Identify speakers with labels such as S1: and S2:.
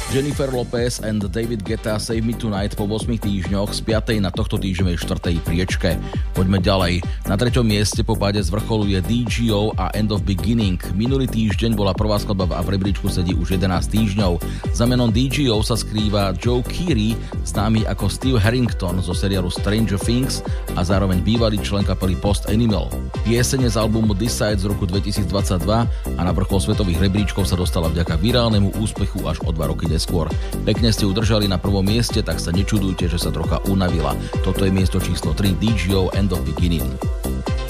S1: Jennifer Lopez and David Guetta Save Me Tonight po 8 týždňoch z 5. na tohto týždňovej 4. priečke. Poďme ďalej. Na 3. mieste po páde z vrcholu je DGO a End of Beginning. Minulý týždeň bola prvá skladba a v rebríčku sedí už 11 týždňov. Za menom DGO sa skrýva Joe Keery, známy ako Steve Harrington zo seriálu Stranger Things a zároveň bývalý člen kapely Post Animal. Piesene z albumu Decide z roku 2022 a na vrchol svetových rebríčkov sa dostala vďaka virálnemu úspechu až o 2 roky neskôr. Pekne ste udržali na prvom mieste, tak sa nečudujte, že sa trocha unavila. Toto je miesto číslo 3 DGO End of Beginning.